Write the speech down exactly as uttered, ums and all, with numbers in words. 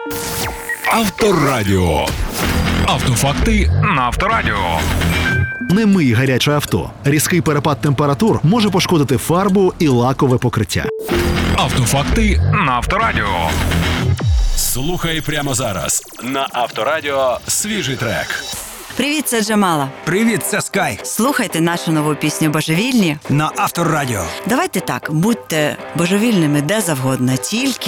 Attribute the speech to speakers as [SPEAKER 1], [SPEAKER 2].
[SPEAKER 1] Авторадіо. Автофакти на Авторадіо.
[SPEAKER 2] Не мий гаряче авто. Різкий перепад температур може пошкодити фарбу і лакове покриття.
[SPEAKER 1] Автофакти на Авторадіо.
[SPEAKER 3] Слухай прямо зараз на Авторадіо свіжий трек.
[SPEAKER 4] Привіт, це Джамала.
[SPEAKER 5] Привіт, це Скай
[SPEAKER 4] Слухайте нашу нову пісню «Божевільні».
[SPEAKER 5] на Авторадіо.
[SPEAKER 4] Давайте так, будьте божевільними де завгодно, тільки